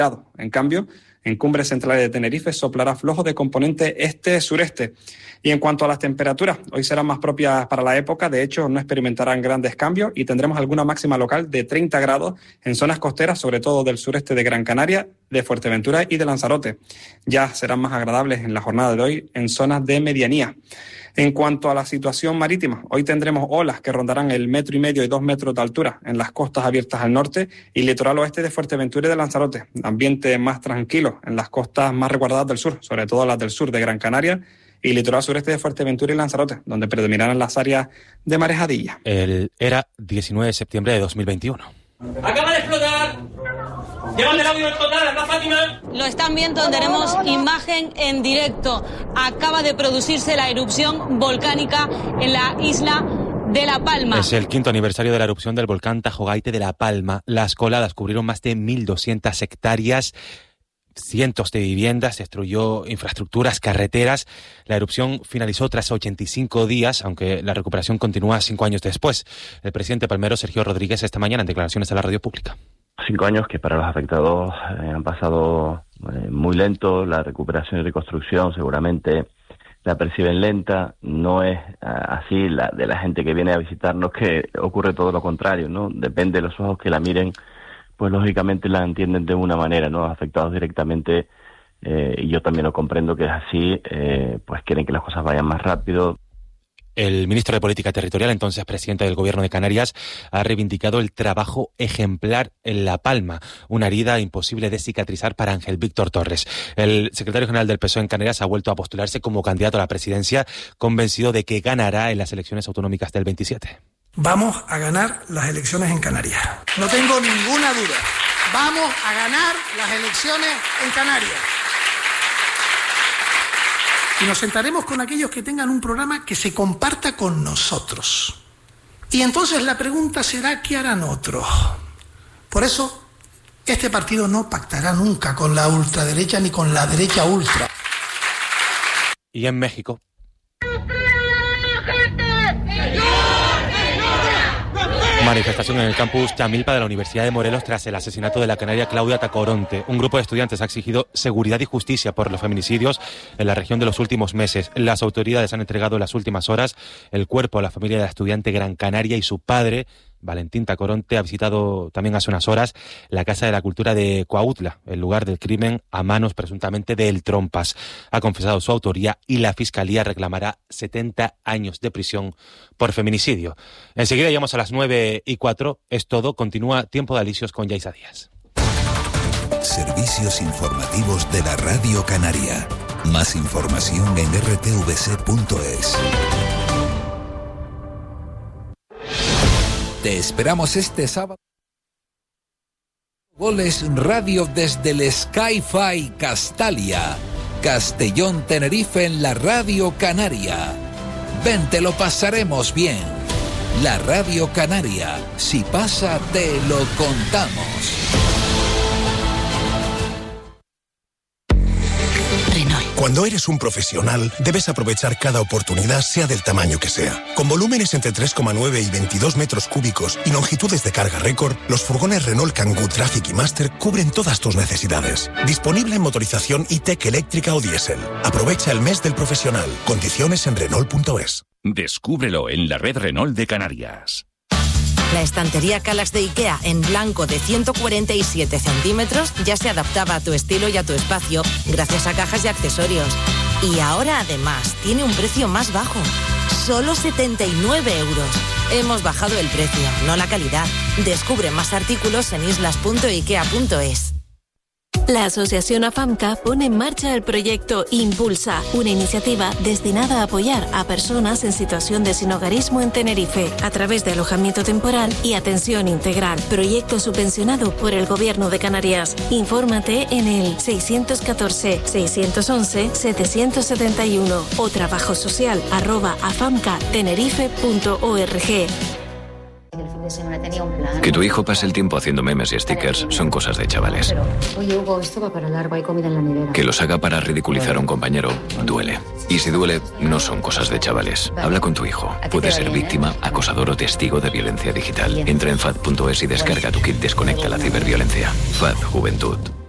En cambio, en cumbres centrales de Tenerife soplará flojo de componente este-sureste. Y en cuanto a las temperaturas, hoy serán más propias para la época, de hecho no experimentarán grandes cambios y tendremos alguna máxima local de 30 grados en zonas costeras, sobre todo del sureste de Gran Canaria, de Fuerteventura y de Lanzarote. Ya serán más agradables en la jornada de hoy en zonas de medianía. En cuanto a la situación marítima, hoy tendremos olas que rondarán el 1,5 metros y 2 metros de altura en las costas abiertas al norte y litoral oeste de Fuerteventura y de Lanzarote. Ambiente más tranquilo en las costas más resguardadas del sur, sobre todo las del sur de Gran Canaria y litoral sureste de Fuerteventura y Lanzarote, donde predominarán las áreas de marejadilla. Era 19 de septiembre de 2021. ¡Acaba de explotar! ¡Llévame el audio del total, anda Fátima! Lo están viendo, tenemos imagen en directo. Acaba de producirse la erupción volcánica en la isla de La Palma. Es el 5º aniversario de la erupción del volcán Tajo Gaite de La Palma. Las coladas cubrieron más de 1.200 hectáreas, cientos de viviendas, destruyó infraestructuras, carreteras. La erupción finalizó tras 85 días, aunque la recuperación continúa 5 años después. El presidente palmero, Sergio Rodríguez, esta mañana en declaraciones a la radio pública. 5 años que para los afectados han pasado muy lento. La recuperación y reconstrucción seguramente la perciben lenta. No es así de la gente que viene a visitarnos, que ocurre todo lo contrario, ¿no? Depende de los ojos que la miren, pues lógicamente la entienden de una manera, ¿no? Afectados directamente, y yo también lo comprendo que es así, pues quieren que las cosas vayan más rápido. El ministro de Política Territorial, entonces presidente del Gobierno de Canarias, ha reivindicado el trabajo ejemplar en La Palma, una herida imposible de cicatrizar para Ángel Víctor Torres. El secretario general del PSOE en Canarias ha vuelto a postularse como candidato a la presidencia, convencido de que ganará en las elecciones autonómicas del 27. Vamos a ganar las elecciones en Canarias. No tengo ninguna duda. Vamos a ganar las elecciones en Canarias. Y nos sentaremos con aquellos que tengan un programa que se comparta con nosotros. Y entonces la pregunta será, ¿qué harán otros? Por eso, este partido no pactará nunca con la ultraderecha ni con la derecha ultra. Y en México. Manifestación en el campus Chamilpa de la Universidad de Morelos tras el asesinato de la canaria Claudia Tacoronte. Un grupo de estudiantes ha exigido seguridad y justicia por los feminicidios en la región de los últimos meses. Las autoridades han entregado en las últimas horas el cuerpo a la familia de la estudiante Gran Canaria y su padre, Valentín Tacoronte, ha visitado también hace unas horas la Casa de la Cultura de Cuautla, el lugar del crimen a manos presuntamente de El Trompas. Ha confesado su autoría y la Fiscalía reclamará 70 años de prisión por feminicidio. Enseguida llegamos a las 9:04. Es todo. Continúa Tiempo de Alicios con Yaisa Díaz. Servicios informativos de la Radio Canaria. Más información en rtvc.es. Te esperamos este sábado. Goles Radio desde el Sky-Fi Castalia, Castellón, Tenerife, en la Radio Canaria. Ven, te lo pasaremos bien. La Radio Canaria, si pasa, te lo contamos. Cuando eres un profesional, debes aprovechar cada oportunidad, sea del tamaño que sea. Con volúmenes entre 3,9 y 22 metros cúbicos y longitudes de carga récord, los furgones Renault Kangoo Traffic y Master cubren todas tus necesidades. Disponible en motorización e-tech eléctrica o diésel. Aprovecha el mes del profesional. Condiciones en Renault.es. Descúbrelo en la red Renault de Canarias. La estantería Kallax de IKEA en blanco de 147 centímetros ya se adaptaba a tu estilo y a tu espacio gracias a cajas y accesorios. Y ahora además tiene un precio más bajo, solo 79 euros. Hemos bajado el precio, no la calidad. Descubre más artículos en islas.ikea.es. La Asociación AFAMCA pone en marcha el proyecto Impulsa, una iniciativa destinada a apoyar a personas en situación de sinhogarismo en Tenerife, a través de alojamiento temporal y atención integral. Proyecto subvencionado por el Gobierno de Canarias. Infórmate en el 614-611-771 o trabajosocial@afamcatenerife.org. Que tu hijo pase el tiempo haciendo memes y stickers son cosas de chavales. Oye, Hugo, esto va para largo, hay comida en la nevera. Que los haga para ridiculizar a un compañero duele. Y si duele, no son cosas de chavales. Habla con tu hijo. Puede ser víctima, acosador o testigo de violencia digital. Entra en FAD.es y descarga tu kit Desconecta la ciberviolencia. FAD Juventud.